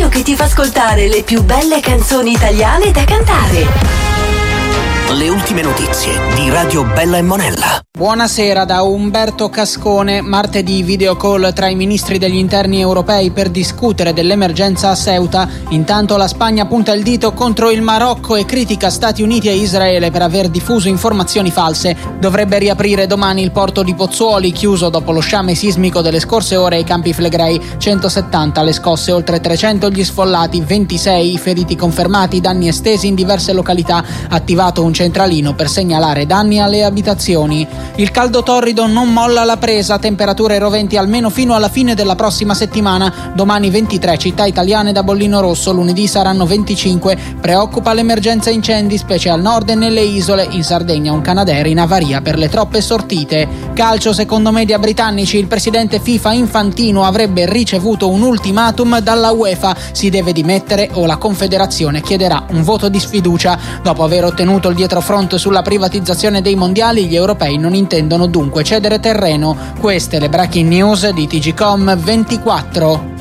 che ti fa ascoltare le più belle canzoni italiane da cantare. Le ultime notizie di Radio Bella e Monella. Buonasera da Umberto Cascone. Martedì video call tra i ministri degli interni europei per discutere dell'emergenza a Ceuta. Intanto la Spagna punta il dito contro il Marocco e critica Stati Uniti e Israele per aver diffuso informazioni false. Dovrebbe riaprire domani il porto di Pozzuoli, chiuso dopo lo sciame sismico delle scorse ore ai Campi Flegrei. 170 le scosse, oltre 300 gli sfollati, 26 i feriti confermati, danni estesi in diverse località. Attivato un centralino per segnalare danni alle abitazioni. Il caldo torrido non molla la presa, temperature roventi almeno fino alla fine della prossima settimana. Domani 23 città italiane da bollino rosso, lunedì saranno 25. Preoccupa l'emergenza incendi, specie al nord e nelle isole. In Sardegna un Canadair in avaria per le troppe sortite. Calcio, secondo media britannici, il presidente FIFA Infantino avrebbe ricevuto un ultimatum dalla UEFA. Si deve dimettere o la Confederazione chiederà un voto di sfiducia. Dopo aver ottenuto il dietrofront sulla privatizzazione dei mondiali, gli europei non intendono dunque cedere terreno. Queste le breaking news di TGcom 24.